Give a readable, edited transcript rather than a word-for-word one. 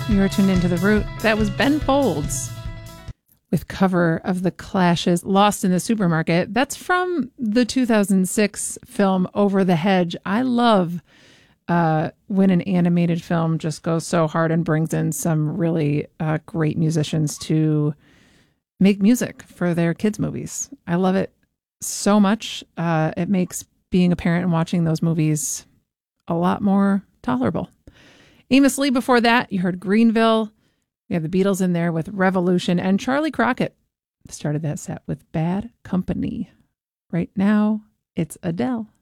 You are tuned into The Root. That was Ben Folds with cover of The Clash's Lost in the Supermarket. That's from the 2006 film Over the Hedge. I love when an animated film just goes so hard and brings in some really great musicians to make music for their kids' movies. I love it so much. It makes being a parent and watching those movies a lot more tolerable. Amos Lee before that, you heard Greenville. We have the Beatles in there with Revolution, and Charlie Crockett started that set with Bad Company. Right now, it's Adele.